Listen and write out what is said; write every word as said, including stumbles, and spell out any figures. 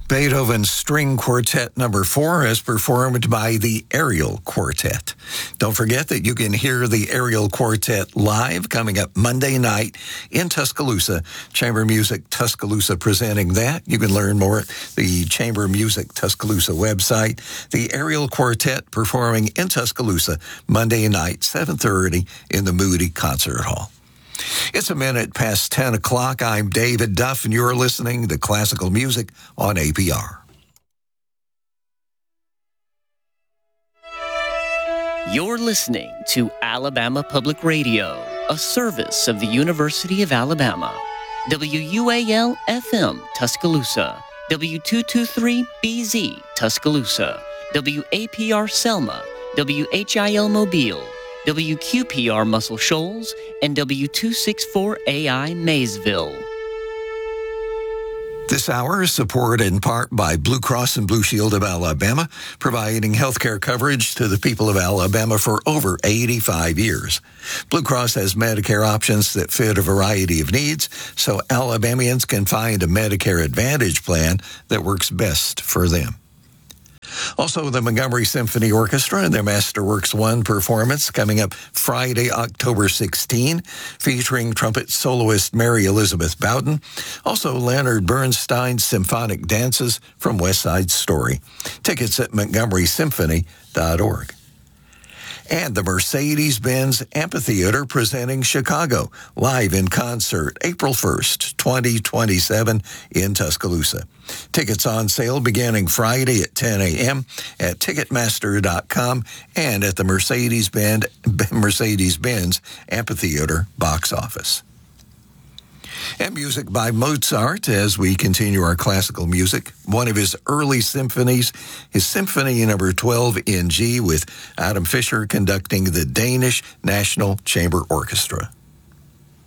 Beethoven's String Quartet Number four is performed by the Ariel Quartet. Don't forget that you can hear the Ariel Quartet live coming up Monday night in Tuscaloosa. Chamber Music Tuscaloosa presenting that. You can learn more at the Chamber Music Tuscaloosa website. The Ariel Quartet performing in Tuscaloosa Monday night, seven thirty in the Moody Concert Hall. It's a minute past ten o'clock. I'm David Duff, and you're listening to Classical Music on A P R. You're listening to Alabama Public Radio, a service of the University of Alabama. W U A L F M Tuscaloosa, W two twenty-three B Z Tuscaloosa, W A P R Selma, W H I L Mobile, W Q P R Muscle Shoals, and W two sixty-four A I Maysville. This hour is supported in part by Blue Cross and Blue Shield of Alabama, providing health care coverage to the people of Alabama for over eighty-five years. Blue Cross has Medicare options that fit a variety of needs, so Alabamians can find a Medicare Advantage plan that works best for them. Also, the Montgomery Symphony Orchestra and their Masterworks One performance coming up Friday, October sixteenth, featuring trumpet soloist Mary Elizabeth Bowden. Also, Leonard Bernstein's Symphonic Dances from West Side Story. Tickets at montgomery symphony dot org. And the Mercedes-Benz Amphitheater presenting Chicago, live in concert, April first, twenty twenty-seven in Tuscaloosa. Tickets on sale beginning Friday at ten a.m. at ticketmaster dot com and at the Mercedes-Benz Mercedes-Benz Amphitheater box office. And music by Mozart as we continue our classical music. One of his early symphonies, his Symphony Number twelve in G, with Adam Fischer conducting the Danish National Chamber Orchestra.